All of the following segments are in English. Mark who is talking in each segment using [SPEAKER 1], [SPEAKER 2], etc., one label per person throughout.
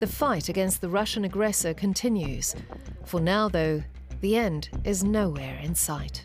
[SPEAKER 1] The fight against the Russian aggressor continues. For now, though, the end is nowhere in sight.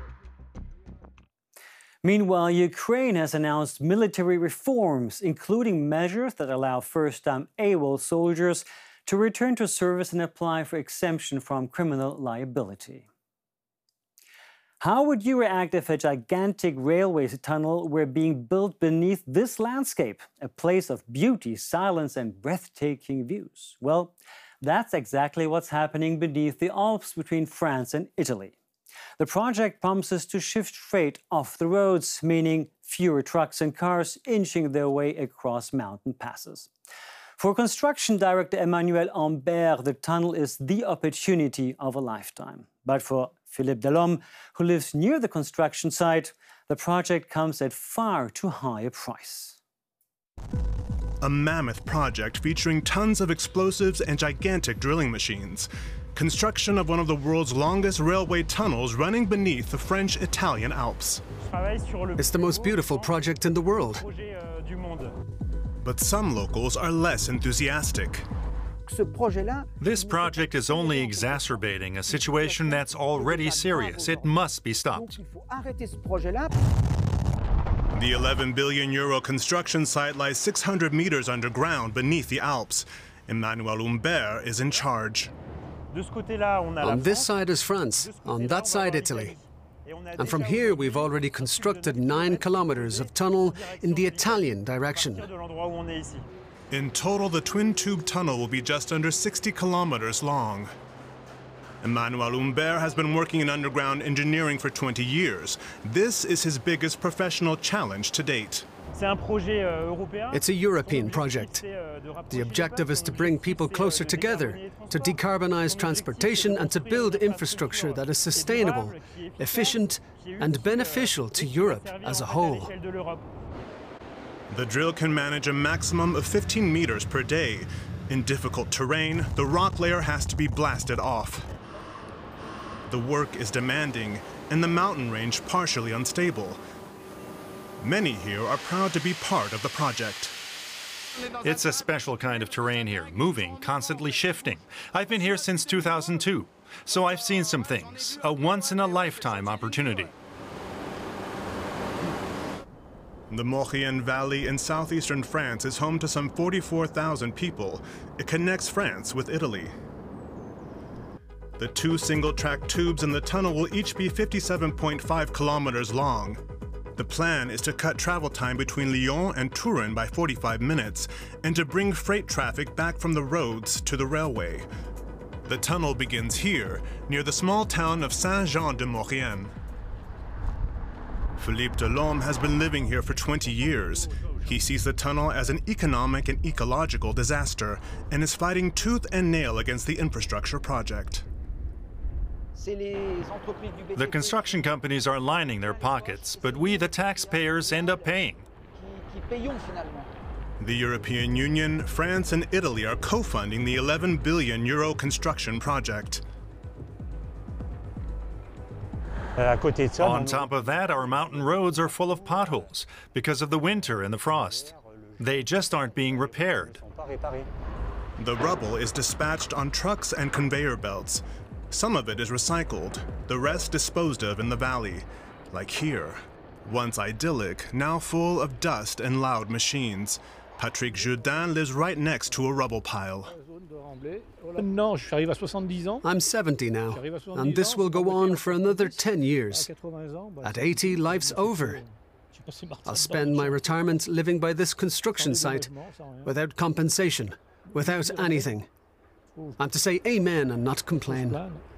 [SPEAKER 2] Meanwhile, Ukraine has announced military reforms, including measures that allow first-time AWOL soldiers to return to service and apply for exemption from criminal liability. How would you react if a gigantic railway tunnel were being built beneath this landscape, a place of beauty, silence, and breathtaking views? Well, that's exactly what's happening beneath the Alps between France and Italy. The project promises to shift freight off the roads, meaning fewer trucks and cars inching their way across mountain passes. For construction director Emmanuel Ambert, the tunnel is the opportunity of a lifetime. But for Philippe Delhomme, who lives near the construction site, the project comes at far too high a price.
[SPEAKER 3] A mammoth project featuring tons of explosives and gigantic drilling machines. Construction of one of the world's longest railway tunnels running beneath the French-Italian Alps.
[SPEAKER 4] It's the most beautiful project in the world.
[SPEAKER 3] But some locals are less enthusiastic.
[SPEAKER 5] This project is only exacerbating a situation that's already serious. It must be stopped.
[SPEAKER 3] The 11 billion euro construction site lies 600 meters underground beneath the Alps. Emmanuel Ambert is in charge.
[SPEAKER 4] On this side is France, on that side Italy. And from here we've already constructed 9 kilometers of tunnel in the Italian direction.
[SPEAKER 3] In total, the twin-tube tunnel will be just under 60 kilometers long. Emmanuel Ambert has been working in underground engineering for 20 years. This is his biggest professional challenge to date.
[SPEAKER 4] It's a European project. The objective is to bring people closer together, to decarbonize transportation and to build infrastructure that is sustainable, efficient and beneficial to Europe as a whole.
[SPEAKER 3] The drill can manage a maximum of 15 meters per day. In difficult terrain, the rock layer has to be blasted off. The work is demanding and the mountain range partially unstable. Many here are proud to be part of the project.
[SPEAKER 5] It's a special kind of terrain here, moving, constantly shifting. I've been here since 2002, so I've seen some things. A once-in-a-lifetime opportunity.
[SPEAKER 3] The Maurienne Valley in southeastern France is home to some 44,000 people. It connects France with Italy. The 2 single-track tubes in the tunnel will each be 57.5 kilometers long. The plan is to cut travel time between Lyon and Turin by 45 minutes and to bring freight traffic back from the roads to the railway. The tunnel begins here, near the small town of Saint-Jean-de-Maurienne. Philippe Delhomme has been living here for 20 years. He sees the tunnel as an economic and ecological disaster and is fighting tooth and nail against the infrastructure project.
[SPEAKER 5] The construction companies are lining their pockets, but we, the taxpayers, end up paying.
[SPEAKER 3] The European Union, France, and Italy are co-funding the 11 billion euro construction project.
[SPEAKER 5] On top of that, our mountain roads are full of potholes because of the winter and the frost. They just aren't being repaired.
[SPEAKER 3] The rubble is dispatched on trucks and conveyor belts. Some of it is recycled, the rest disposed of in the valley, like here. Once idyllic, now full of dust and loud machines. Patrick Jourdain lives right next to a rubble pile.
[SPEAKER 4] I'm 70 now, and this will go on for another 10 years. At 80, life's over. I'll spend my retirement living by this construction site, without compensation, without anything. I'm to say amen and not complain.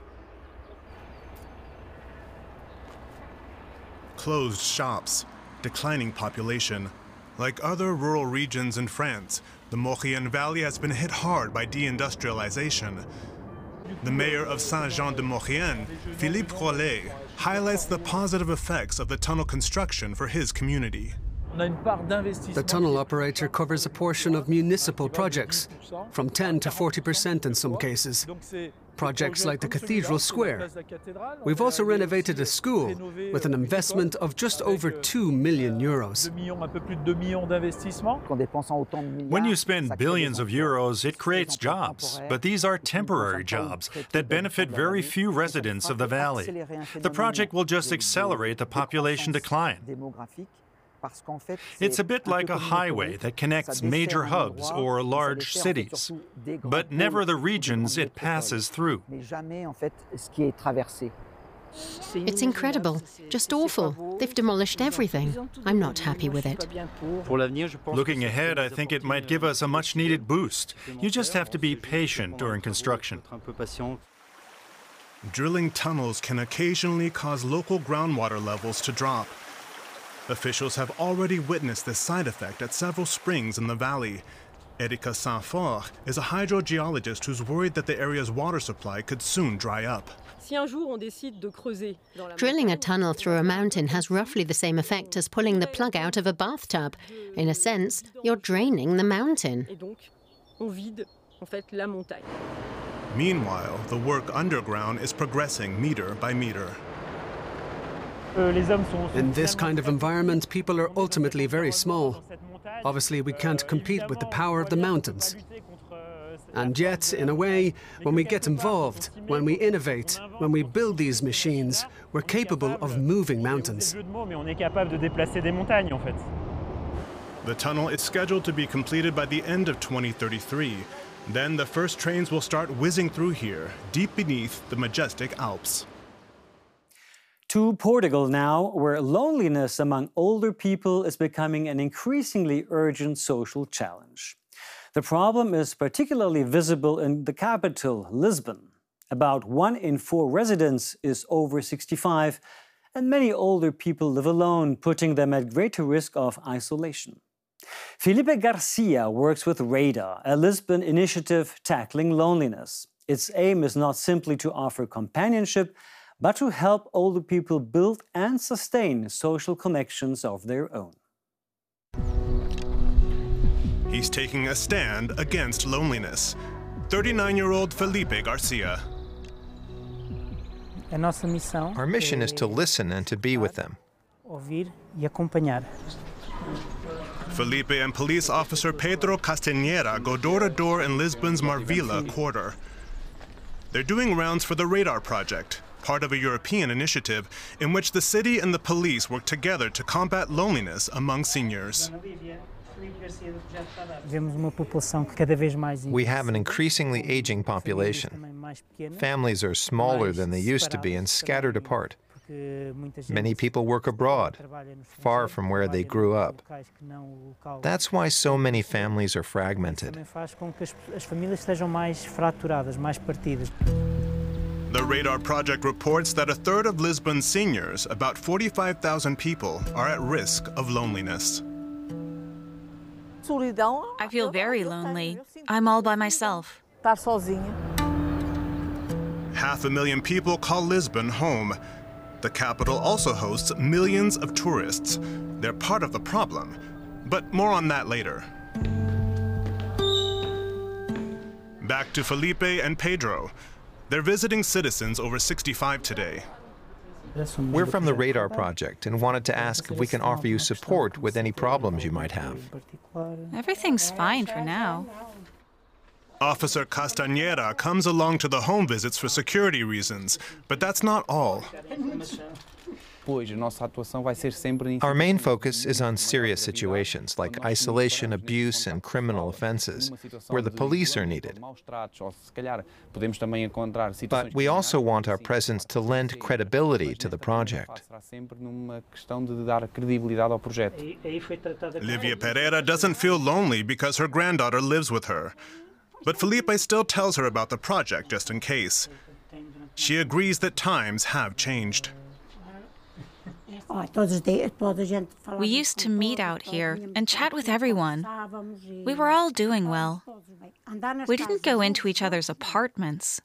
[SPEAKER 3] Closed shops, declining population. Like other rural regions in France, the Maurienne Valley has been hit hard by deindustrialization. The mayor of Saint-Jean-de-Maurienne, Philippe Rollet, highlights the positive effects of the tunnel construction for his community.
[SPEAKER 4] The tunnel operator covers a portion of municipal projects, from 10 to 40% in some cases. Projects like the Cathedral Square. We've also renovated a school with an investment of just over €2 million.
[SPEAKER 5] When you spend billions of euros, it creates jobs. But these are temporary jobs that benefit very few residents of the valley. The project will just accelerate the population decline. It's a bit like a highway that connects major hubs or large cities, but never the regions it passes through.
[SPEAKER 6] It's incredible, just awful. They've demolished everything. I'm not happy with it.
[SPEAKER 5] Looking ahead, I think it might give us a much-needed boost. You just have to be patient during construction.
[SPEAKER 3] Drilling tunnels can occasionally cause local groundwater levels to drop. Officials have already witnessed this side effect at several springs in the valley. Erika Saint-Fort is a hydrogeologist who's worried that the area's water supply could soon dry up.
[SPEAKER 6] Drilling a tunnel through a mountain has roughly the same effect as pulling the plug out of a bathtub. In a sense, you're draining the mountain.
[SPEAKER 3] Meanwhile, the work underground is progressing meter by meter.
[SPEAKER 4] In this kind of environment, people are ultimately very small. Obviously, we can't compete with the power of the mountains. And yet, in a way, when we get involved, when we innovate, when we build these machines, we're capable of moving mountains.
[SPEAKER 3] The tunnel is scheduled to be completed by the end of 2033. Then the first trains will start whizzing through here, deep beneath the majestic Alps.
[SPEAKER 2] To Portugal now, where loneliness among older people is becoming an increasingly urgent social challenge. The problem is particularly visible in the capital, Lisbon. About 1 in 4 residents is over 65, and many older people live alone, putting them at greater risk of isolation. Felipe Garcia works with Radar, a Lisbon initiative tackling loneliness. Its aim is not simply to offer companionship, but to help older people build and sustain social connections of their own.
[SPEAKER 3] He's taking a stand against loneliness. 39-year-old Felipe Garcia.
[SPEAKER 7] Our mission is to listen and to be with them.
[SPEAKER 3] Felipe and police officer Pedro Castanheira go door to door in Lisbon's Marvila quarter. They're doing rounds for the Radar Project, part of a European initiative in which the city and the police work together to combat loneliness among seniors.
[SPEAKER 7] We have an increasingly aging population. Families are smaller than they used to be and scattered apart. Many people work abroad, far from where they grew up. That's why so many families are fragmented.
[SPEAKER 3] The Radar Project reports that 1/3 of Lisbon's seniors, about 45,000 people, are at risk of loneliness.
[SPEAKER 8] I feel very lonely. I'm all by myself.
[SPEAKER 3] 500,000 people call Lisbon home. The capital also hosts millions of tourists. They're part of the problem, but more on that later. Back to Felipe and Pedro. They're visiting citizens over 65 today.
[SPEAKER 7] We're from the Radar Project and wanted to ask if we can offer you support with any problems you might have.
[SPEAKER 8] Everything's fine for now.
[SPEAKER 3] Officer Castanheira comes along to the home visits for security reasons, but that's not all.
[SPEAKER 7] Our main focus is on serious situations like isolation, abuse, and criminal offenses, where the police are needed. But we also want our presence to lend credibility to the project.
[SPEAKER 3] Livia Pereira doesn't feel lonely because her granddaughter lives with her. But Felipe still tells her about the project just in case. She agrees that times have changed.
[SPEAKER 8] We used to meet out here and chat with everyone. We were all doing well. We didn't go into each other's apartments,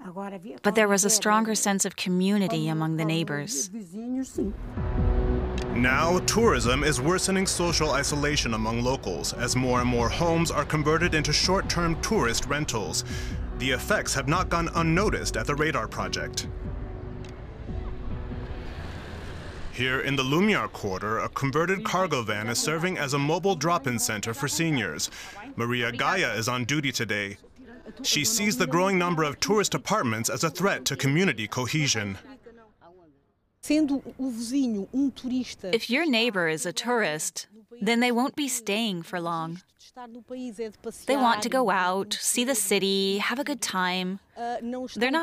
[SPEAKER 8] but there was a stronger sense of community among the neighbors.
[SPEAKER 3] Now, tourism is worsening social isolation among locals as more and more homes are converted into short-term tourist rentals. The effects have not gone unnoticed at the Radar project. Here in the Lumiar Quarter, a converted cargo van is serving as a mobile drop-in center for seniors. Maria Gaia is on duty today. She sees the growing number of tourist apartments as a threat to community cohesion.
[SPEAKER 8] If your neighbor is a tourist, then they won't be staying for long. They want to go out, see the city, have a good time. They're not